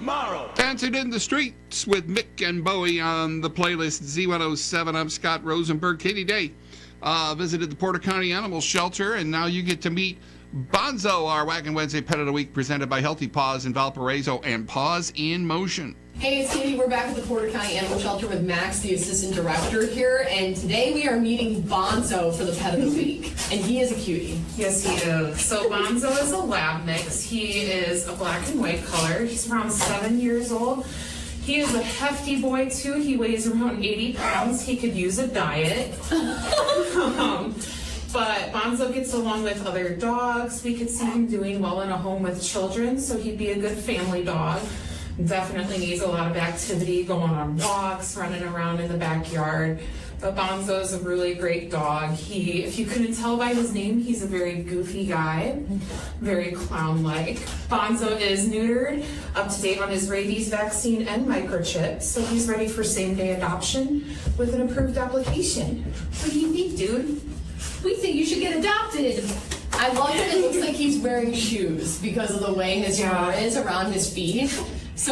tomorrow. Dancing in the Streets with Mick and Bowie on the playlist Z107. I'm Scott Rosenberg. Katie Day visited the Porter County Animal Shelter, and now you get to meet Bonzo, our Wagon Wednesday Pet of the Week, presented by Healthy Paws in Valparaiso and Paws in Motion. Hey, it's Katie. We're back at the Porter County Animal Shelter with Max, the assistant director here, and today we are meeting Bonzo for the Pet of the Week, and he is a cutie. Yes, he is. So Bonzo is a lab mix. He is a black and white color. He's around 7 years old. He is a hefty boy, too. He weighs around 80 pounds. He could use a diet. But Bonzo gets along with other dogs. We could see him doing well in a home with children, so he'd be a good family dog. Definitely needs a lot of activity, going on walks, running around in the backyard. But Bonzo is a really great dog. If you couldn't tell by his name, he's a very goofy guy, very clown-like. Bonzo is neutered, up to date on his rabies vaccine and microchip, so he's ready for same-day adoption with an approved application. What do you think, dude? We think you should get adopted. I love that it looks like he's wearing shoes because of the way his fur is around his feet.